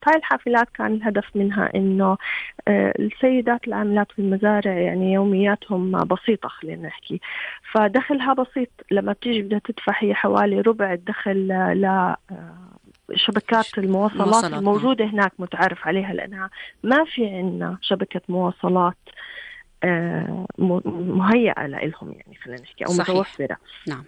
هاي الحافلات كان الهدف منها إنه السيدات العاملات في المزارع يعني يومياتهم بسيطة، خلينا نحكي، فدخلها بسيط. لما بتيجي بدها تدفع هي حوالي ربع الدخل لشبكات المواصلات مواصلات. نعم. الموجودة هناك متعرف عليها، لأنها ما في عنا شبكة مواصلات مهيئة لهم، يعني خلينا نحكي، أو صحيح. متوفرة. نعم.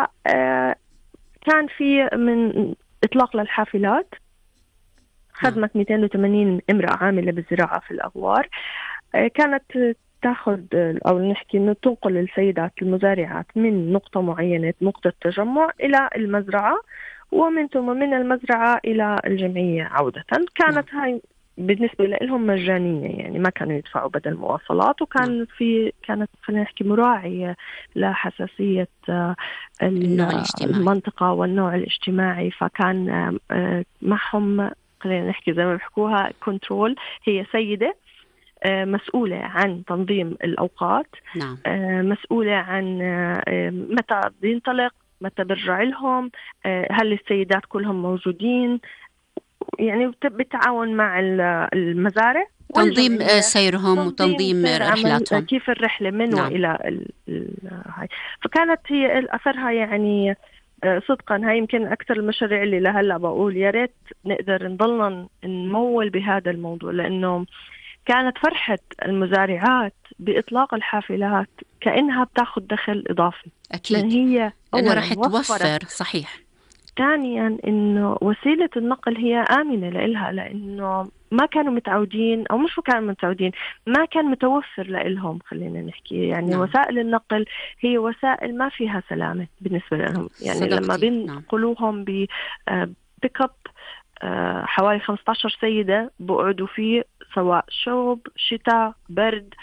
فكان في من إطلاق للحافلات نعم. خدمت 280 امرأة عاملة بالزراعة في الأغوار. كانت تاخذ أو نحكي إنه تنقل السيدات المزارعات من نقطة معينة، نقطة تجمع، إلى المزرعة، ومن ثم من المزرعة إلى الجمعية عودة. نعم. كانت هاي بالنسبة لهم مجانية، يعني ما كانوا يدفعوا بدل مواصلات، نعم. وكان كانت خلينا نحكي مراعية لحساسية النوع الاجتماعي. المنطقة والنوع الاجتماعي. فكان معهم خلينا نحكي زي ما بيحكوها كنترول. هي سيدة مسؤولة عن تنظيم الأوقات، نعم. مسؤولة عن متى بينطلق، متى برجع لهم، هل السيدات كلهم موجودين، يعني بالتعاون مع المزارع تنظيم والجمعية، سيرهم تنظيم وتنظيم سير عمل، رحلاتهم. كيف الرحلة من نعم. وإلى هاي. فكانت هي أثرها يعني صدقا هاي يمكن أكثر المشاريع اللي لهلا بقول يا ريت نقدر نضلنا نمول بهذا الموضوع، لأنه كانت فرحة المزارعات بإطلاق الحافلات كأنها بتاخد دخل إضافي، لأن أكيد، هي لأنها أولا راح وفرت، توفر. صحيح. ثانيا إنه وسيلة النقل هي آمنة لإلها، لأنه ما كانوا متعودين، أو مش كانوا متعودين، ما كان متوفر لإلهم، خلينا نحكي يعني نعم. وسائل النقل هي وسائل ما فيها سلامة بالنسبة لهم. يعني لما صدقتي. نعم. بينقلوهم ببيك اب حوالي 15 سيدة بقعدوا فيه، سواء شوب شتاء برد،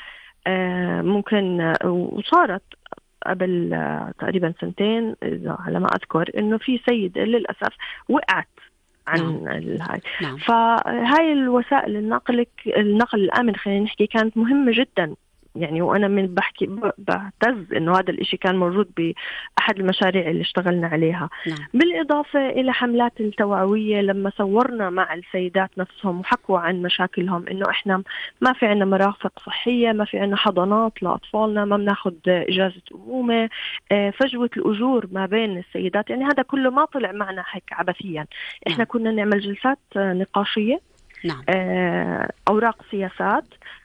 ممكن وصارت قبل تقريبا سنتين إذا على ما أذكر إنه في سيدة للأسف وقعت نعم. عن الهاي. نعم. فهاي الوسائل النقل الآمن خلينا نحكي كانت مهمة جدا. يعني وأنا من بحكي بعتز إنه هذا الإشي كان موجود بأحد المشاريع اللي اشتغلنا عليها. نعم. بالإضافة إلى حملات التوعوية، لما صورنا مع السيدات نفسهم وحكوا عن مشاكلهم، إنه إحنا ما في عنا مرافق صحية، ما في عنا حضانات لأطفالنا، ما بناخد إجازة أمومة، فجوة الأجور ما بين السيدات، يعني هذا كله ما طلع معنا هيك عبثيا. إحنا نعم. كنا نعمل جلسات نقاشية، نعم. أوراق سياسات،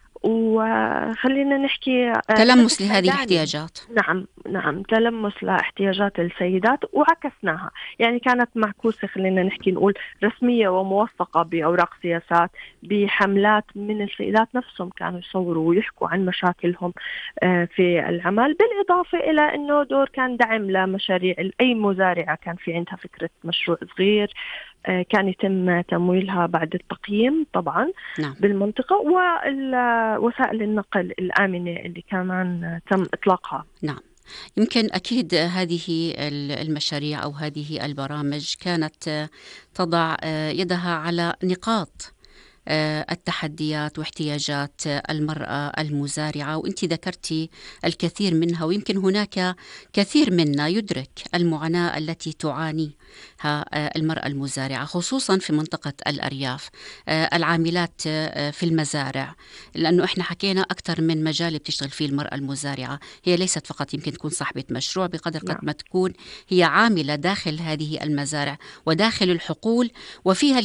وخلينا نحكي تلمس هدف لهذه ميداني. الاحتياجات. نعم نعم، تلمس لاحتياجات السيدات وعكسناها. يعني كانت معكوسة، خلينا نحكي نقول رسمية وموثقة بأوراق سياسات، بحملات من السيدات نفسهم كانوا يصوروا ويحكوا عن مشاكلهم في العمل. بالإضافة إلى أنه دور كان دعم لمشاريع أي مزارعة كان في عندها فكرة مشروع صغير، كان يتم تمويلها بعد التقييم طبعا نعم. بالمنطقة، ووسائل النقل الآمنة اللي كمان تم إطلاقها. نعم. يمكن أكيد هذه المشاريع أو هذه البرامج كانت تضع يدها على نقاط التحديات واحتياجات المرأة المزارعة، وأنت ذكرتي الكثير منها، ويمكن هناك كثير منا يدرك المعاناة التي تعانيها المرأة المزارعة، خصوصا في منطقة الأرياف، العاملات في المزارع، لأنه إحنا حكينا أكثر من مجال بتشتغل فيه المرأة المزارعة. هي ليست فقط يمكن تكون صاحبة مشروع، بقدر قد نعم. ما تكون هي عاملة داخل هذه المزارع وداخل الحقول، وفيها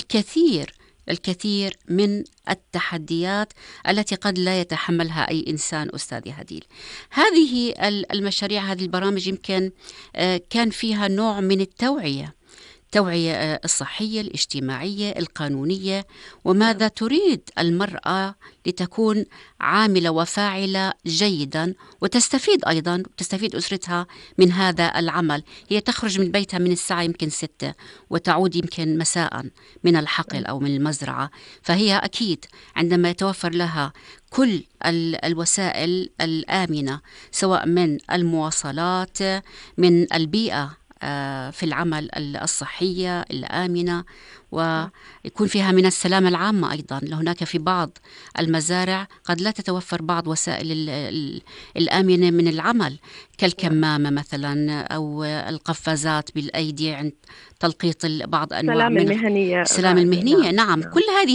الكثير من التحديات التي قد لا يتحملها أي إنسان. أستاذ هديل، هذه المشاريع، هذه البرامج يمكن كان فيها نوع من التوعية الصحية، الاجتماعية، القانونية، وماذا تريد المرأة لتكون عاملة وفاعلة جيدا، وتستفيد أيضا، تستفيد أسرتها من هذا العمل. هي تخرج من بيتها من الساعة يمكن 6 وتعود يمكن مساء من الحقل أو من المزرعة، فهي أكيد عندما يتوفر لها كل الوسائل الآمنة، سواء من المواصلات، من البيئة في العمل الصحية الآمنة، ويكون فيها من السلامة العامة أيضا. هناك في بعض المزارع قد لا تتوفر بعض وسائل الآمنة من العمل، كالكمامة مثلا، أو القفازات بالأيدي عند تلقيط بعض أنواع السلامة من المهنية السلامة غالية. المهنية. نعم نعم، نعم. كل هذه